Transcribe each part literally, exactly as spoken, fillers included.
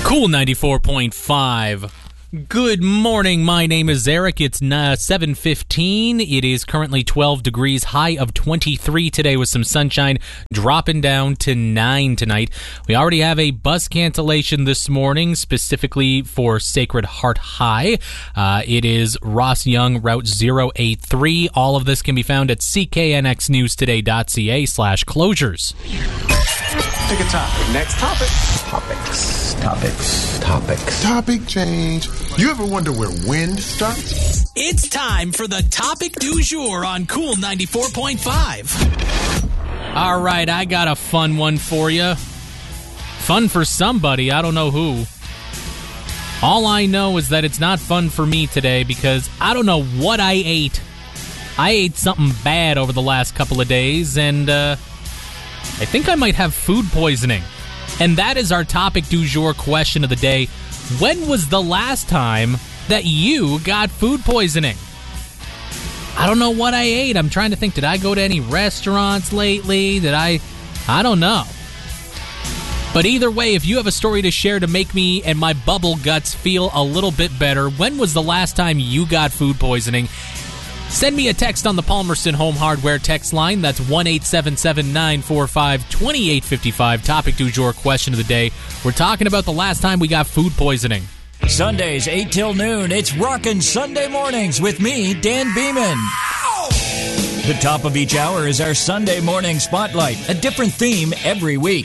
Cool ninety-four point five. Good morning. My name is Eric. It's seven fifteen. It is currently twelve degrees, high of twenty-three today with some sunshine, dropping down to nine tonight. We already have a bus cancellation this morning, specifically for Sacred Heart High. Uh, it is Ross Young, Route zero eight three. All of this can be found at c k n x news today dot c a slash closures. Pick a topic. Next topic. Topics, topics, topics. Topic change. You ever wonder where wind starts? It's time for the topic du jour on Cool ninety-four point five. All right, I got a fun one for you. Fun for somebody, I don't know who. All I know is that it's not fun for me today because I don't know what I ate. I ate something bad over the last couple of days, and uh, I think I might have food poisoning. And that is our topic du jour question of the day. When was the last time that you got food poisoning? I don't know what I ate. I'm trying to think. Did I go to any restaurants lately? Did I? I don't know. But either way, if you have a story to share to make me and my bubble guts feel a little bit better, when was the last time you got food poisoning? Send me a text on the Palmerston Home Hardware text line. That's one eight seven seven, nine four five, two eight five five. Topic du jour question of the day. We're talking about the last time we got food poisoning. Sundays, eight till noon. It's Rockin' Sunday Mornings with me, Dan Beeman. The top of each hour is our Sunday morning spotlight. A different theme every week.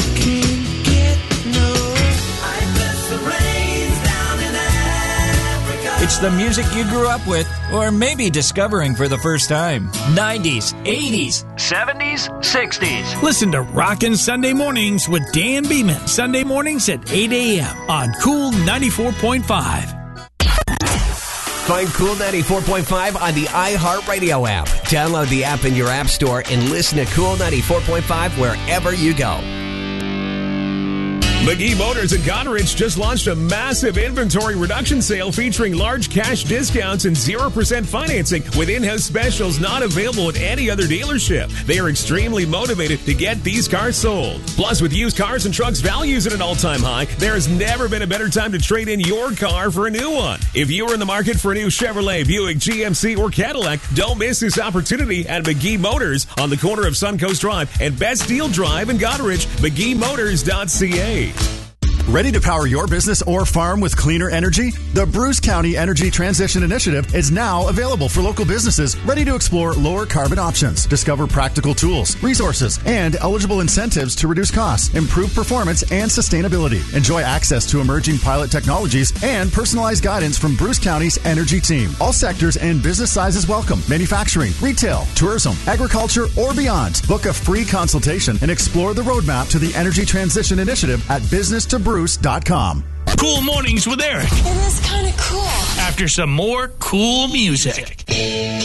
It's the music you grew up with, or maybe discovering for the first time. nineties, eighties, seventies, sixties. Listen to Rockin' Sunday Mornings with Dan Beeman. Sunday mornings at eight a.m. on Cool ninety-four point five. Find Cool ninety-four point five on the iHeartRadio app. Download the app in your app store and listen to Cool ninety-four point five wherever you go. McGee Motors in Goderich just launched a massive inventory reduction sale featuring large cash discounts and zero percent financing with in-house specials not available at any other dealership. They are extremely motivated to get these cars sold. Plus, with used cars and trucks values at an all-time high, there has never been a better time to trade in your car for a new one. If you are in the market for a new Chevrolet, Buick, G M C, or Cadillac, don't miss this opportunity at McGee Motors on the corner of Suncoast Drive and Best Deal Drive in Goderich, McGee Motors dot c a. Ready to power your business or farm with cleaner energy? The Bruce County Energy Transition Initiative is now available for local businesses ready to explore lower carbon options, discover practical tools, resources, and eligible incentives to reduce costs, improve performance, and sustainability. Enjoy access to emerging pilot technologies and personalized guidance from Bruce County's energy team. All sectors and business sizes welcome. Manufacturing, retail, tourism, agriculture, or beyond. Book a free consultation and explore the roadmap to the Energy Transition Initiative at business to bruce dot com. Cool Mornings with Eric. It is kind of cool. After some more cool music.